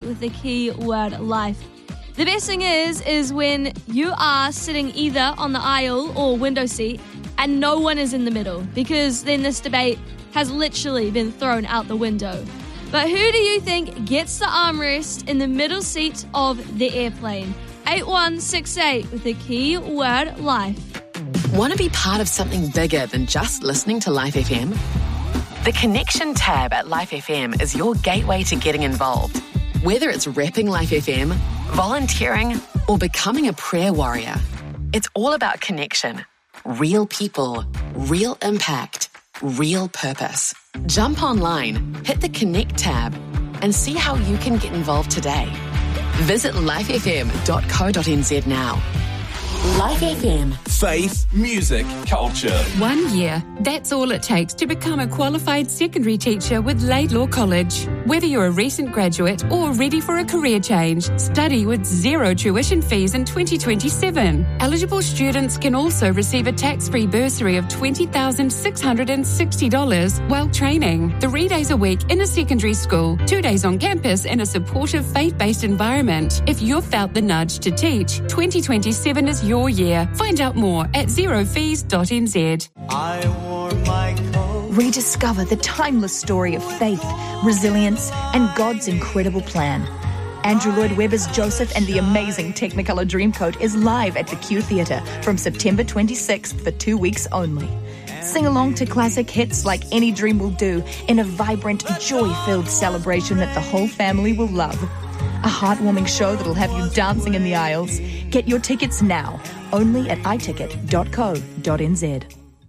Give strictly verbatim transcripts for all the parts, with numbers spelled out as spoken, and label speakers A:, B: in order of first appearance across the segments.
A: with the keyword life. The best thing is, is when you are sitting either on the aisle or window seat and no one is in the middle, because then this debate has literally been thrown out the window. But who do you think gets the armrest in the middle seat of the airplane? eight one six eight with the keyword life.
B: Want to be part of something bigger than just listening to Life F M? The Connection tab at Life F M is your gateway to getting involved. Whether it's repping Life F M, volunteering, or becoming a prayer warrior, it's all about connection. Real people, real impact, real purpose. Jump online, hit the Connect tab, and see how you can get involved today. Visit life f m dot co dot n z now. Life F M.
C: Faith, music, culture.
D: One year, that's all it takes to become a qualified secondary teacher with Laidlaw College. Whether you're a recent graduate or ready for a career change, study with zero tuition fees in twenty twenty-seven. Eligible students can also receive a tax-free bursary of twenty thousand six hundred sixty dollars while training. Three days a week in a secondary school, two days on campus in a supportive faith-based environment. If you've felt the nudge to teach, twenty twenty-seven is your year. Find out more at zero fees dot n z.
E: I wore my coat.
F: Rediscover the timeless story of faith, resilience, and God's incredible plan. Andrew Lloyd Webber's Joseph and the amazing Technicolor Dreamcoat is live at the Q Theatre from September twenty-sixth for two weeks only. Sing along to classic hits like Any Dream Will Do in a vibrant, joy-filled celebration that the whole family will love. A heartwarming show that'll have you dancing in the aisles. Get your tickets now, only at i ticket dot co dot n z.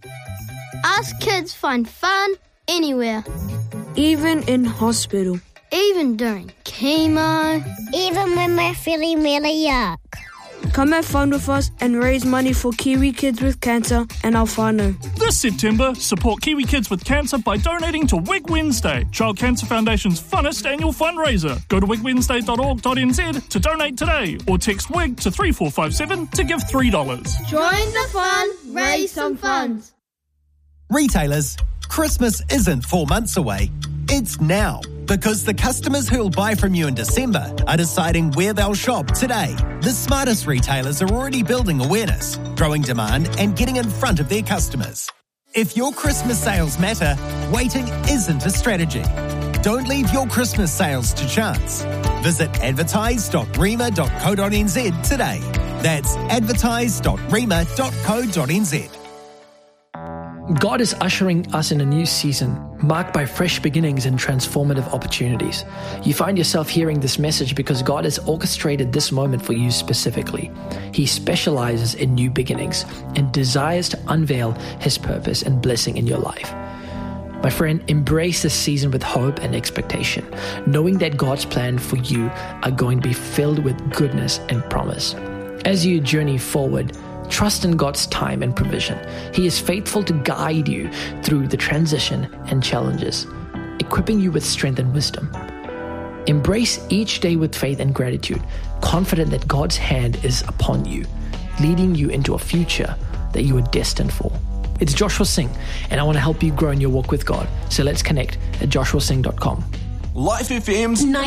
G: Us kids find fun anywhere.
H: Even in hospital.
G: Even during chemo.
I: Even when we're feeling really yuck.
H: Come have fun with us and raise money for Kiwi Kids with Cancer and Alfano.
J: This September, support Kiwi Kids with Cancer by donating to Wig Wednesday, Child Cancer Foundation's funnest annual fundraiser. Go to wig wednesday dot org dot n z to donate today or text WIG to three four five seven to give three dollars.
G: Join the fun, raise some funds.
K: Retailers, Christmas isn't four months away. It's now. Because the customers who'll buy from you in December are deciding where they'll shop today. The smartest retailers are already building awareness, growing demand, and getting in front of their customers. If your Christmas sales matter, waiting isn't a strategy. Don't leave your Christmas sales to chance. Visit advertise dot rema dot co dot n z today. That's advertise dot rema dot co dot n z.
L: God is ushering us in a new season, marked by fresh beginnings and transformative opportunities. You find yourself hearing this message because God has orchestrated this moment for you specifically. He specializes in new beginnings and desires to unveil His purpose and blessing in your life. My friend, embrace this season with hope and expectation, knowing that God's plan for you are going to be filled with goodness and promise. As you journey forward, trust in God's time and provision. He is faithful to guide you through the transition and challenges, equipping you with strength and wisdom. Embrace each day with faith and gratitude, confident that God's hand is upon you, leading you into a future that you are destined for. It's Joshua Singh, and I want to help you grow in your walk with God. So let's connect at joshua singh dot com.
C: Life F M's